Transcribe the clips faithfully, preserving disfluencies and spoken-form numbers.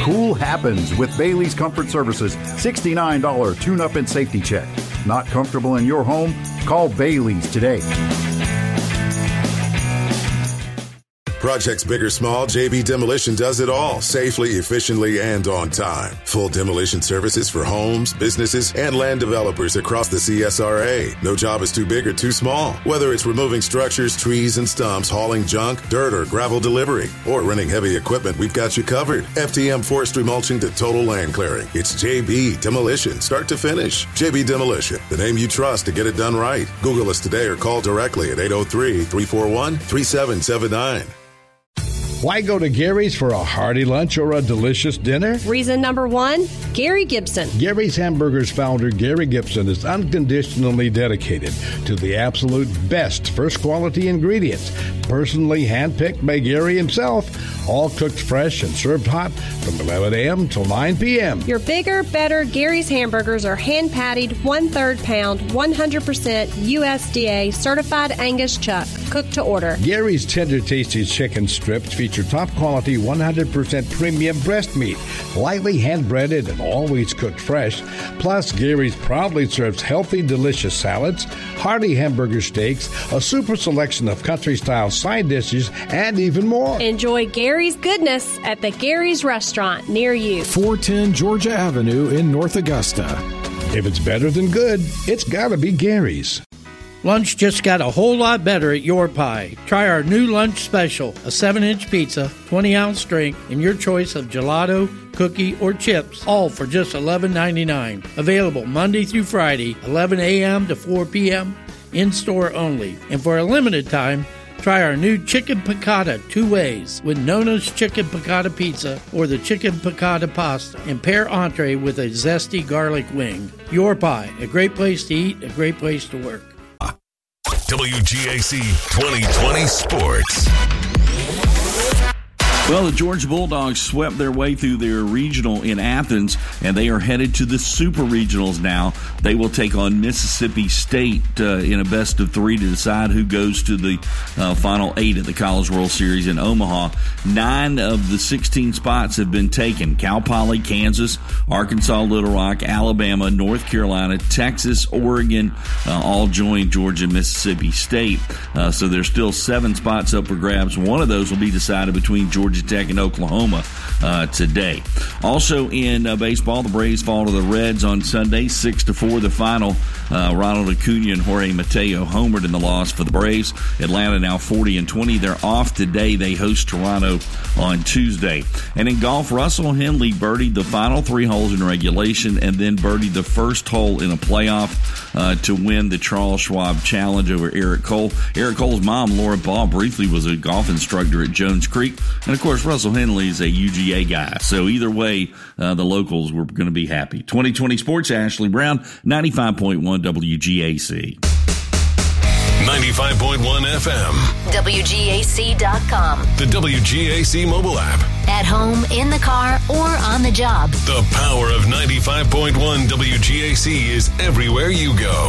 Cool happens with Bailey's Comfort Services sixty-nine dollars tune-up and safety check. Not comfortable in your home? Call Bailey's today. Projects big or small, J B Demolition does it all safely, efficiently, and on time. Full demolition services for homes, businesses, and land developers across the C S R A. No job is too big or too small. Whether it's removing structures, trees, and stumps, hauling junk, dirt, or gravel delivery, or renting heavy equipment, we've got you covered. F T M forestry mulching to total land clearing. It's J B Demolition, start to finish. J B Demolition, the name you trust to get it done right. Google us today or call directly at eight oh three, three four one, three seven seven nine. Why go to Gary's for a hearty lunch or a delicious dinner? Reason number one, Gary Gibson. Gary's Hamburgers founder Gary Gibson is unconditionally dedicated to the absolute best first quality ingredients, personally handpicked by Gary himself, all cooked fresh and served hot from eleven a.m. till nine p.m. Your bigger, better Gary's hamburgers are hand-patted, one-third pound, one hundred percent U S D A certified Angus chuck, cooked to order. Gary's tender, tasty chicken strips feature top-quality, one hundred percent premium breast meat, lightly hand-breaded and always cooked fresh. Plus, Gary's proudly serves healthy, delicious salads, hearty hamburger steaks, a super selection of country-style side dishes, and even more. Enjoy Gary's goodness at the Gary's Restaurant near you. four ten Georgia Avenue in North Augusta. If it's better than good, it's gotta be Gary's. Lunch just got a whole lot better at Your Pie. Try our new lunch special, a seven-inch pizza, twenty-ounce drink, and your choice of gelato, cookie, or chips, all for just eleven ninety-nine. Available Monday through Friday, eleven a.m. to four p.m., in-store only. And for a limited time, try our new Chicken Piccata two ways with Nona's Chicken Piccata Pizza or the Chicken Piccata Pasta, and pair entree with a zesty garlic wing. Your Pie, a great place to eat, a great place to work. W G A C twenty twenty Sports. Well, the Georgia Bulldogs swept their way through their regional in Athens, and they are headed to the Super Regionals now. They will take on Mississippi State uh, in a best of three to decide who goes to the uh, final eight of the College World Series in Omaha. Nine of the sixteen spots have been taken. Cal Poly, Kansas, Arkansas, Little Rock, Alabama, North Carolina, Texas, Oregon, uh, all joined Georgia, Mississippi State. Uh, so there's still seven spots up for grabs. One of those will be decided between Georgia Tech and Oklahoma uh, today. Also in uh, baseball, the Braves fall to the Reds on Sunday, six to four. The final, uh, Ronald Acuna and Jorge Mateo homered in the loss for the Braves. Atlanta now forty and twenty. They're off today. They host Toronto on Tuesday. And in golf, Russell Henley birdied the final three holes in regulation and then birdied the first hole in a playoff uh, to win the Charles Schwab Challenge over Eric Cole. Eric Cole's mom, Laura Ball, briefly was a golf instructor at Jones Creek. And, of course, Russell Henley is a U G A guy. So either way, uh, the locals were going to be happy. twenty twenty Sports, Ashley Brown, ninety-five point one W G A C. ninety-five point one F M. W G A C dot com. The W G A C mobile app. At home, in the car, or on the job. The power of ninety-five point one W G A C is everywhere you go.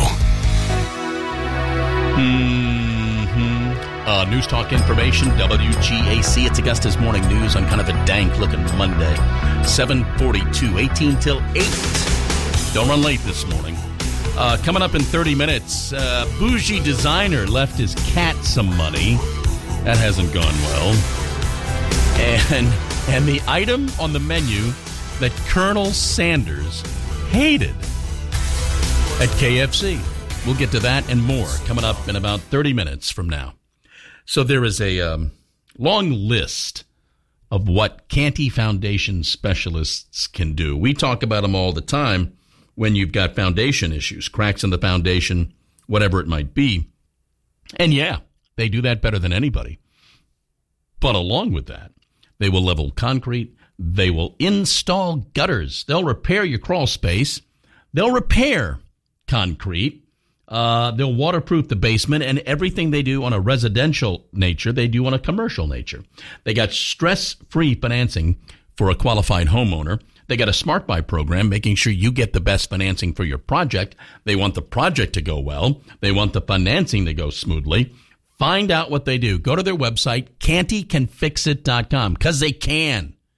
Mm-hmm. Uh, News Talk Information, W G A C. It's Augusta's Morning News on kind of a dank-looking Monday. seven forty-two, eighteen till eight. Don't run late this morning. Uh, coming up in thirty minutes, uh, bougie designer left his cat some money. That hasn't gone well. And, and the item on the menu that Colonel Sanders hated at K F C. We'll get to that and more coming up in about thirty minutes from now. So there is a um, long list of what Canty Foundation specialists can do. We talk about them all the time when you've got foundation issues, cracks in the foundation, whatever it might be. And yeah, they do that better than anybody. But along with that, they will level concrete. They will install gutters. They'll repair your crawl space. They'll repair concrete. Uh, they'll waterproof the basement, and everything they do on a residential nature, they do on a commercial nature. They got stress-free financing for a qualified homeowner. They got a Smart Buy program, making sure you get the best financing for your project. They want the project to go well. They want the financing to go smoothly. Find out what they do. Go to their website, canty can fix it dot com, because they can.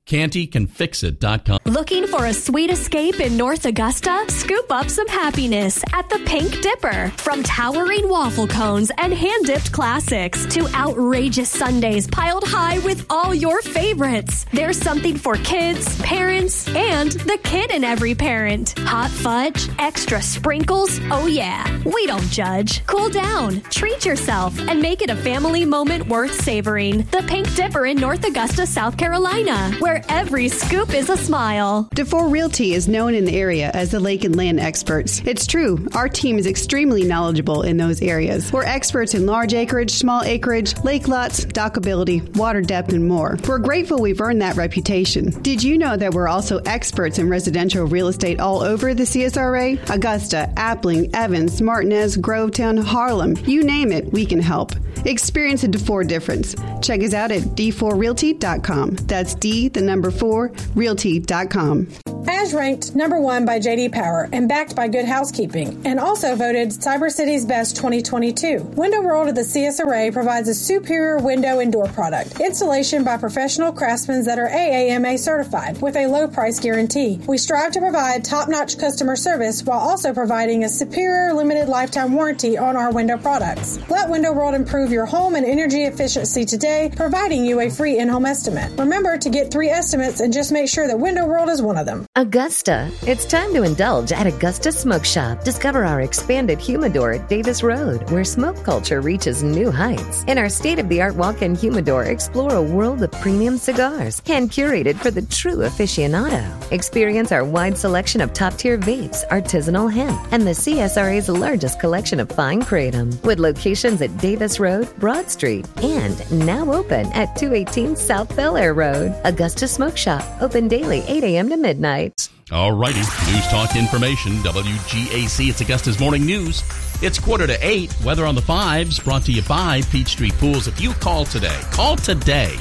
Canty Can Fix It dot com. Looking for a sweet escape in North Augusta? Scoop up some happiness at the Pink Dipper. From towering waffle cones and hand-dipped classics to outrageous sundaes piled high with all your favorites, there's something for kids, parents, and the kid in every parent. Hot fudge, extra sprinkles, oh yeah, we don't judge. Cool down, treat yourself, and make it a family moment worth savoring. The Pink Dipper in North Augusta, South Carolina, where every scoop is a smile. DeFore Realty is known in the area as the lake and land experts. It's true, our team is extremely knowledgeable in those areas. We're experts in large acreage, small acreage, lake lots, dockability, water depth, and more. We're grateful we've earned that reputation. Did you know that we're also experts in residential real estate all over the C S R A? Augusta, Appling, Evans, Martinez, Grovetown, Harlem, you name it, we can help. Experience a DeFore difference. Check us out at D four realty dot com. That's D, the number four, realty dot com. As ranked number one by J D Power and backed by Good Housekeeping, and also voted Cyber City's Best twenty twenty-two, Window World of the C S R A provides a superior window and door product. Installation by professional craftsmen that are A A M A certified with a low price guarantee. We strive to provide top-notch customer service while also providing a superior limited lifetime warranty on our window products. Let Window World improve your home and energy efficiency today, providing you a free in-home estimate. Remember to get three estimates and just make sure that Window World is one of them. Augusta. It's time to indulge at Augusta Smoke Shop. Discover our expanded humidor at Davis Road, where smoke culture reaches new heights. In our state-of-the-art walk-in humidor, explore a world of premium cigars, hand-curated for the true aficionado. Experience our wide selection of top-tier vapes, artisanal hemp, and the C S R A's largest collection of fine kratom, with locations at Davis Road, Broad Street, and now open at two eighteen South Bel Air Road. Augusta Smoke Shop, open daily eight a.m. to midnight. All righty. News Talk Information, W G A C. It's Augusta's Morning News. It's quarter to eight. Weather on the fives brought to you by Peachtree Pools. If you call today, call today,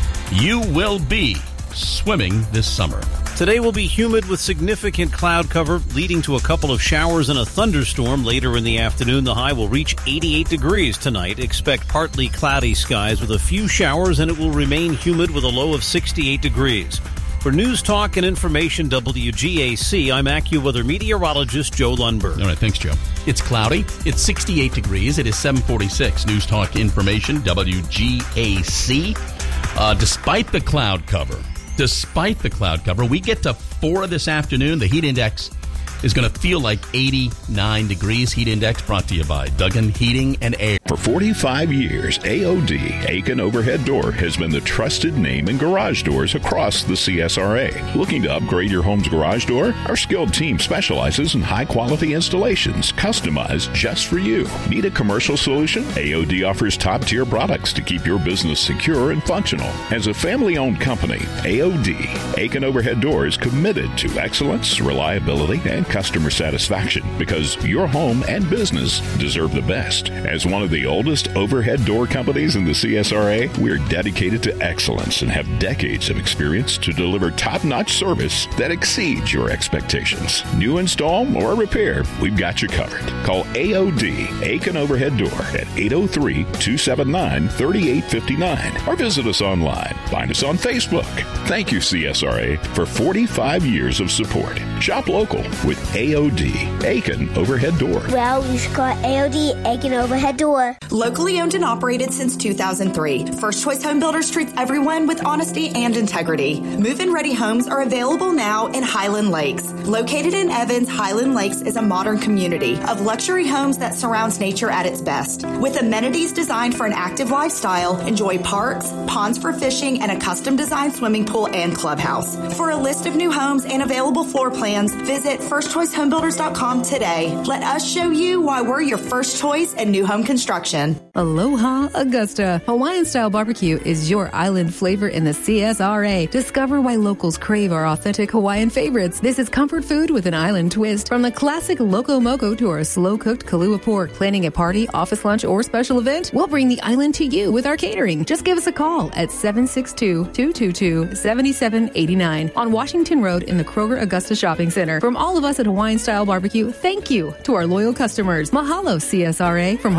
you will be swimming this summer. Today will be humid with significant cloud cover, leading to a couple of showers and a thunderstorm later in the afternoon. The high will reach eighty-eight degrees tonight. Expect partly cloudy skies with a few showers, and it will remain humid with a low of sixty-eight degrees. For News Talk and Information W G A C, I'm AccuWeather meteorologist Joe Lundberg. All right, thanks, Joe. It's cloudy. It's sixty-eight degrees. It is seven forty-six. News Talk Information W G A C. Uh, despite the cloud cover, despite the cloud cover, we get to four this afternoon. The heat index is going to feel like eighty-nine degrees. Heat index brought to you by Duggan Heating and Air. For forty-five years, A O D, Aiken Overhead Door, has been the trusted name in garage doors across the C S R A. Looking to upgrade your home's garage door? Our skilled team specializes in high-quality installations, customized just for you. Need a commercial solution? A O D offers top-tier products to keep your business secure and functional. As a family-owned company, A O D, Aiken Overhead Door, is committed to excellence, reliability, and customer satisfaction, because your home and business deserve the best. As one of the oldest overhead door companies in the C S R A, we're dedicated to excellence and have decades of experience to deliver top-notch service that exceeds your expectations. New install or repair, we've got you covered. Call A O D, Aiken Overhead Door, at eight oh three, two seven nine, three eight five nine or visit us online. Find us on Facebook. Thank you, C S R A, for forty-five years of support. Shop local with A O D, Aiken Overhead Door. Well, we should call A O D, Aiken Overhead Door. Locally owned and operated since two thousand three, First Choice Home Builders treats everyone with honesty and integrity. Move-in ready homes are available now in Highland Lakes. Located in Evans, Highland Lakes is a modern community of luxury homes that surrounds nature at its best. With amenities designed for an active lifestyle, enjoy parks, ponds for fishing, and a custom-designed swimming pool and clubhouse. For a list of new homes and available floor plans, visit first choice home builders dot com today. Let us show you why we're your first choice in new home construction. Aloha, Augusta. Hawaiian-style barbecue is your island flavor in the C S R A. Discover why locals crave our authentic Hawaiian favorites. This is comfort food with an island twist. From the classic Loco Moco to our slow-cooked Kalua pork. Planning a party, office lunch, or special event? We'll bring the island to you with our catering. Just give us a call at seven six two, two two two, seven seven eight nine on Washington Road in the Kroger Augusta Shopping Center. From all of us at Hawaiian Style Barbecue, thank you to our loyal customers. Mahalo, C S R A, from Hawaiian Style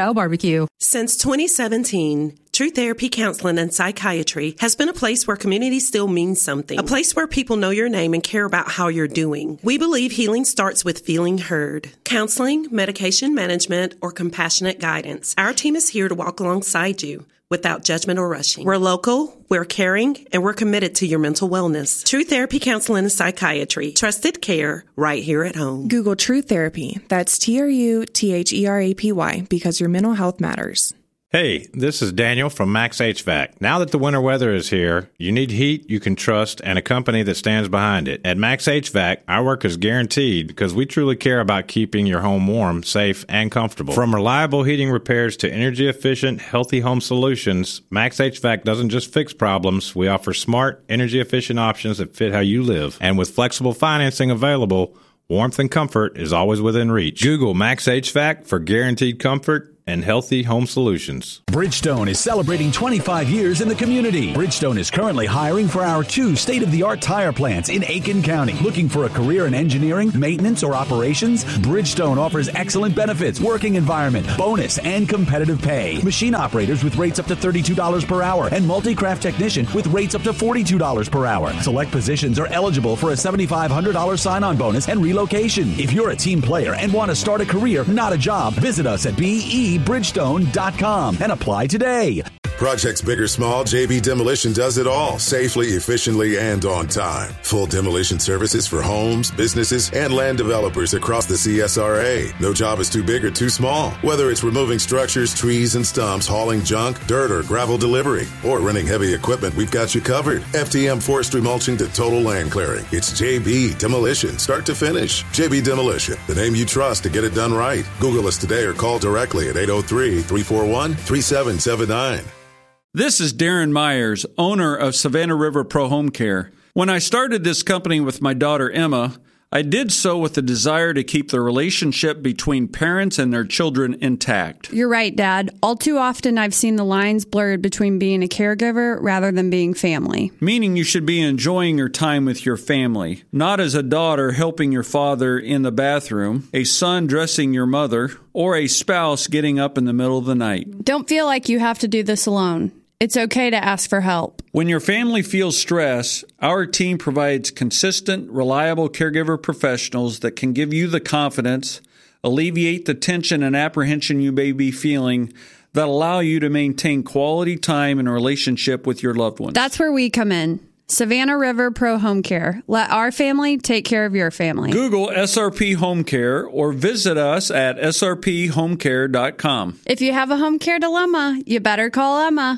Style Barbecue. Since twenty seventeen, True Therapy Counseling and Psychiatry has been a place where community still means something. A place where people know your name and care about how you're doing. We believe healing starts with feeling heard. Counseling, medication management, or compassionate guidance. Our team is here to walk alongside you without judgment or rushing. We're local, we're caring, and we're committed to your mental wellness. True Therapy Counseling and Psychiatry. Trusted care right here at home. Google True Therapy. That's T R U T H E R A P Y because your mental health matters. Hey, this is Daniel from Max H V A C. Now that the winter weather is here, you need heat you can trust and a company that stands behind it. At Max H V A C, our work is guaranteed because we truly care about keeping your home warm, safe, and comfortable. From reliable heating repairs to energy-efficient, healthy home solutions, Max H V A C doesn't just fix problems. We offer smart, energy-efficient options that fit how you live. And with flexible financing available, warmth and comfort is always within reach. Google Max H V A C for guaranteed comfort and healthy home solutions. Bridgestone is celebrating twenty-five years in the community. Bridgestone is currently hiring for our two state-of-the-art tire plants in Aiken County. Looking for a career in engineering, maintenance, or operations? Bridgestone offers excellent benefits, working environment, bonus, and competitive pay. Machine operators with rates up to thirty-two dollars per hour and multi-craft technician with rates up to forty-two dollars per hour. Select positions are eligible for a seven thousand five hundred dollars sign-on bonus and relocation. If you're a team player and want to start a career, not a job, visit us at B E Bridgestone dot com and apply today. Projects big or small, J B Demolition does it all safely, efficiently, and on time. Full demolition services for homes, businesses, and land developers across the C S R A. No job is too big or too small. Whether it's removing structures, trees, and stumps, hauling junk, dirt, or gravel delivery, or renting heavy equipment, we've got you covered. F T M forestry mulching to total land clearing. It's J B Demolition, start to finish. J B Demolition, the name you trust to get it done right. Google us today or call directly at eight oh three, three four one, three seven seven nine. This is Darren Myers, owner of Savannah River Pro Home Care. When I started this company with my daughter Emma, I did so with the desire to keep the relationship between parents and their children intact. You're right, Dad. All too often I've seen the lines blurred between being a caregiver rather than being family. Meaning you should be enjoying your time with your family, not as a daughter helping your father in the bathroom, a son dressing your mother, or a spouse getting up in the middle of the night. Don't feel like you have to do this alone. It's okay to ask for help. When your family feels stress, our team provides consistent, reliable caregiver professionals that can give you the confidence, alleviate the tension and apprehension you may be feeling, that allow you to maintain quality time and relationship with your loved ones. That's where we come in. Savannah River Pro Home Care. Let our family take care of your family. Google S R P Home Care or visit us at S R P home care dot com. If you have a home care dilemma, you better call Emma.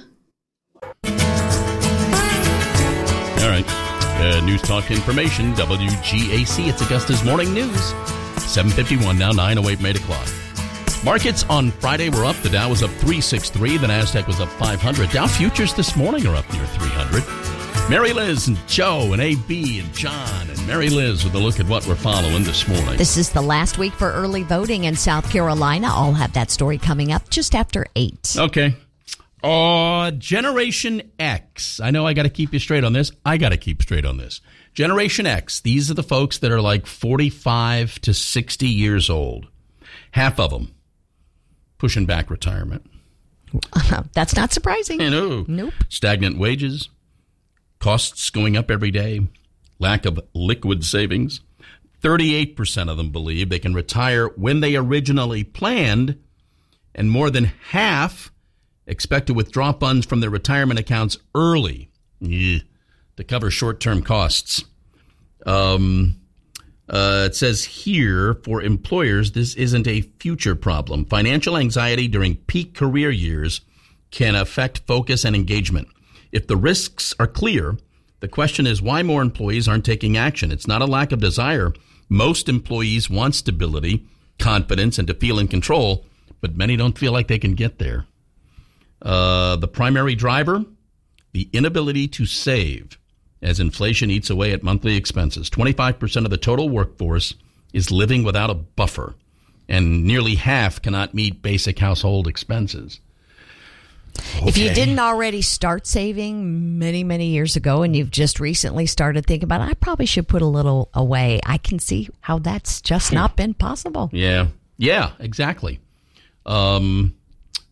All right. Uh, News Talk Information, W G A C. It's Augusta's Morning News. seven fifty-one now, nine oh eight, eight o'clock. Markets on Friday were up. The Dow was up three sixty-three. The NASDAQ was up five hundred. Dow futures this morning are up near three hundred. Mary Liz and Joe and A B and John and Mary Liz with a look at what we're following this morning. This is the last week for early voting in South Carolina. I'll have that story coming up just after eight. Okay. Uh, Generation X. I know I got to keep you straight on this. I got to keep straight on this. Generation X. These are the folks that are like forty-five to sixty years old. Half of them pushing back retirement. Uh, that's not surprising. I know. Nope. Stagnant wages, costs going up every day, lack of liquid savings. thirty-eight percent of them believe they can retire when they originally planned, and more than half expect to withdraw funds from their retirement accounts early yeah, to cover short-term costs. Um, uh, it says here, for employers, this isn't a future problem. Financial anxiety during peak career years can affect focus and engagement. If the risks are clear, the question is why more employees aren't taking action. It's not a lack of desire. Most employees want stability, confidence, and to feel in control, but many don't feel like they can get there. Uh, the primary driver, the inability to save as inflation eats away at monthly expenses. twenty-five percent of the total workforce is living without a buffer, and nearly half cannot meet basic household expenses. Okay. If you didn't already start saving many, many years ago and you've just recently started thinking about, I probably should put a little away, I can see how that's just not been possible. Yeah, yeah, exactly. Um,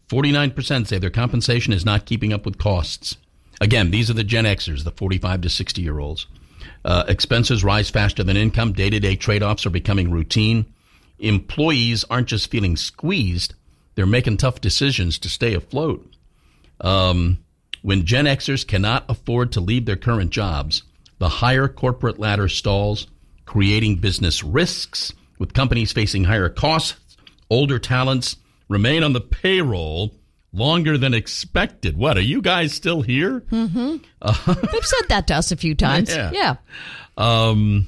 forty-nine percent say their compensation is not keeping up with costs. Again, these are the Gen Xers, the forty-five to sixty-year-olds. Uh, expenses rise faster than income. Day-to-day trade-offs are becoming routine. Employees aren't just feeling squeezed. They're making tough decisions to stay afloat. Um, when Gen Xers cannot afford to leave their current jobs, the higher corporate ladder stalls, creating business risks with companies facing higher costs. Older talents remain on the payroll longer than expected. What, are you guys still here? Mm-hmm. Uh, They've said that to us a few times. Yeah. yeah. Um.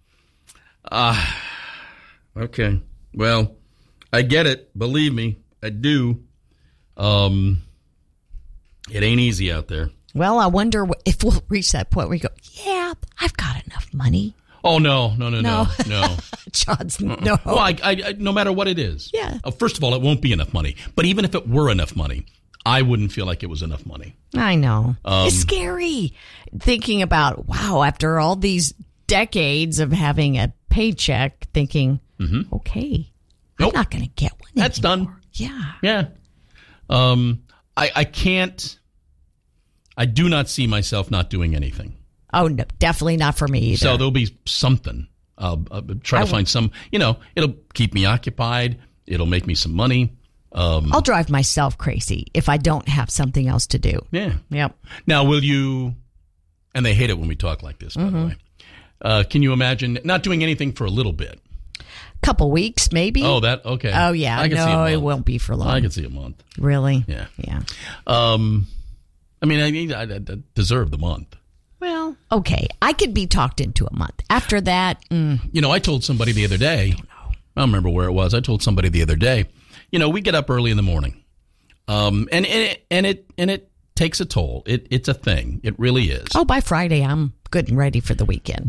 Uh, okay. Well, I get it. Believe me, I do. Um. It ain't easy out there. Well, I wonder if we'll reach that point where you go, yeah, I've got enough money. Oh, no, no, no, no, no. no. John's no. Well, I, I, I, no matter what it is. Yeah. Uh, first of all, it won't be enough money. But even if it were enough money, I wouldn't feel like it was enough money. I know. Um, it's scary thinking about, wow, after all these decades of having a paycheck, thinking, mm-hmm. okay, nope. I'm not going to get one That's anymore. done. Yeah. Yeah. Um, I, I can't, I do not see myself not doing anything. Oh, no, definitely not for me either. So there'll be something. I'll, I'll try to find some, you know, it'll keep me occupied. It'll make me some money. Um, I'll drive myself crazy if I don't have something else to do. Yeah. Yep. Now, will you, and they hate it when we talk like this, by mm-hmm. the way. Uh, can you imagine not doing anything for a little bit? Couple weeks, maybe. Oh, that, okay. Oh, yeah. I can no, see a month. it won't be for long. I can see a month. Really? Yeah. Yeah. Um, I mean, I, I, I deserve the month. Well, okay. I could be talked into a month. After that, mm. You know, I told somebody the other day, I don't, know. I don't remember where it was. I told somebody the other day, you know, we get up early in the morning. Um, and, and it, and it, and it takes a toll. It, it's a thing. It really is. Oh, by Friday, I'm good and ready for the weekend.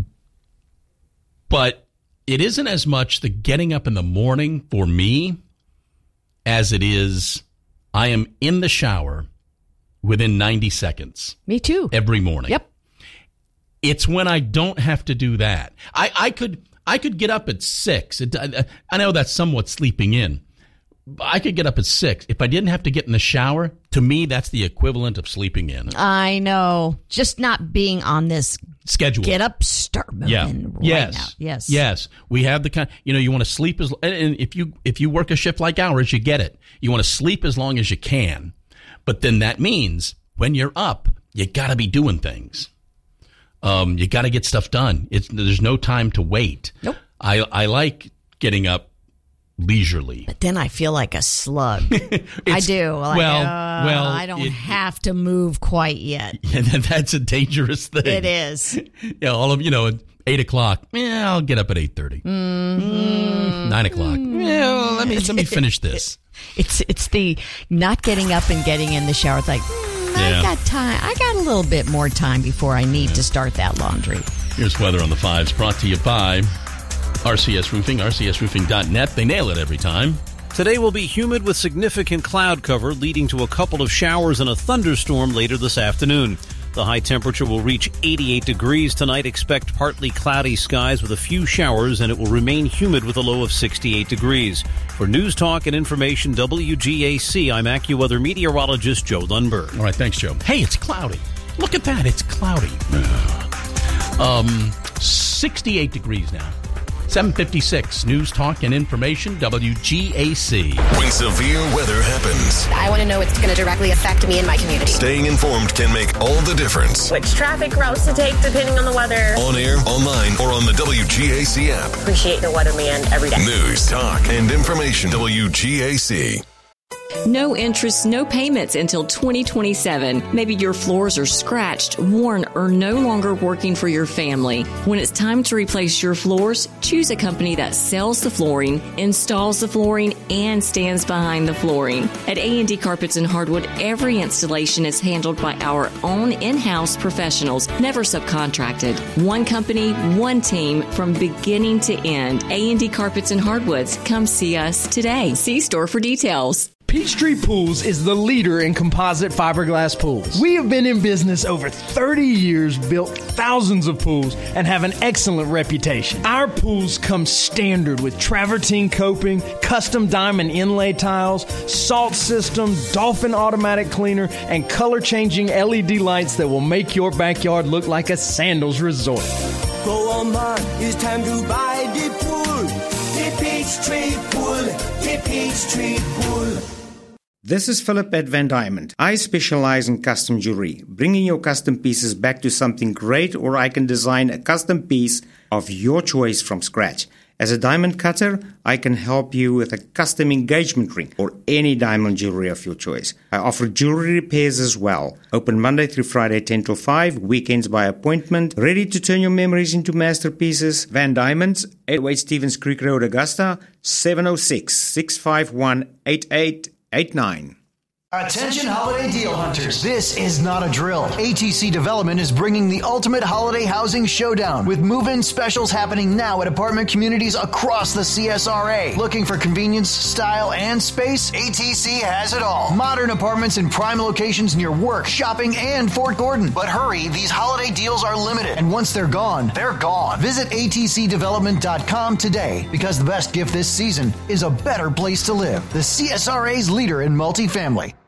But it isn't as much the getting up in the morning for me as it is I am in the shower within ninety seconds. Me too. Every morning. Yep. It's when I don't have to do that. I, I could I could get up at six. It, I, I know that's somewhat sleeping in. I could get up at six. If I didn't have to get in the shower, to me, that's the equivalent of sleeping in. I know. Just not being on this schedule. Get up, start moving. Yeah. Right yes. Now. Yes. Yes. We have the kind, you know, you want to sleep as, and if you, if you work a shift like ours, you get it. You want to sleep as long as you can. But then that means when you're up, you got to be doing things. Um, you got to get stuff done. It's, there's no time to wait. Nope. I, I like getting up leisurely. But then I feel like a slug. I do. Like, well, uh, well, I don't it, have to move quite yet. Yeah, that's a dangerous thing. It is. Yeah, all of you know, at eight o'clock. Yeah, I'll get up at eight thirty. Mm-hmm. Mm, Nine o'clock. Yeah, well, let me let me finish this. It's it's the not getting up and getting in the shower. It's like mm, yeah. I got time. I got a little bit more time before I need yeah. to start that laundry. Here's weather on the fives, brought to you by R C S Roofing, R C S roofing dot net. They nail it every time. Today will be humid with significant cloud cover, leading to a couple of showers and a thunderstorm later this afternoon. The high temperature will reach eighty-eight degrees tonight. Expect partly cloudy skies with a few showers, and it will remain humid with a low of sixty-eight degrees. For News Talk and Information W G A C, I'm AccuWeather meteorologist Joe Lundberg. All right, thanks, Joe. Hey, it's cloudy. Look at that. It's cloudy. um, sixty-eight degrees now. seven fifty-six, News Talk and Information, W G A C. When severe weather happens, I want to know what's going to directly affect me and my community. Staying informed can make all the difference. Which traffic routes to take depending on the weather. On air, online, or on the W G A C app. Appreciate the weatherman every day. News, Talk, and Information, W G A C. No interest, no payments until twenty twenty-seven. Maybe your floors are scratched, worn, or no longer working for your family. When it's time to replace your floors, choose a company that sells the flooring, installs the flooring, and stands behind the flooring. At A and D Carpets and Hardwood, every installation is handled by our own in-house professionals, never subcontracted. One company, one team, from beginning to end. A and D Carpets and Hardwoods. Come see us today. See store for details. Peachtree Pools is the leader in composite fiberglass pools. We have been in business over thirty years, built thousands of pools, and have an excellent reputation. Our pools come standard with travertine coping, custom diamond inlay tiles, salt system, Dolphin automatic cleaner, and color-changing L E D lights that will make your backyard look like a sandals resort. Go on, man, it's time to buy the pool. The Peachtree Pool, the Peachtree Pool. This is Philip at Van Diamond. I specialize in custom jewelry, bringing your custom pieces back to something great, or I can design a custom piece of your choice from scratch. As a diamond cutter, I can help you with a custom engagement ring or any diamond jewelry of your choice. I offer jewelry repairs as well. Open Monday through Friday, ten till five, weekends by appointment. Ready to turn your memories into masterpieces? Van Diamonds, eight oh eight Stevens Creek Road, Augusta, seven oh six, six five one, eight eight eight nine. Attention holiday deal hunters. This is not a drill. A T C Development is bringing the ultimate holiday housing showdown with move-in specials happening now at apartment communities across the C S R A. Looking for convenience, style, and space? A T C has it all. Modern apartments in prime locations near work, shopping, and Fort Gordon. But hurry, these holiday deals are limited. And once they're gone, they're gone. Visit A T C development dot com today, because the best gift this season is a better place to live. The C S R A's leader in multifamily.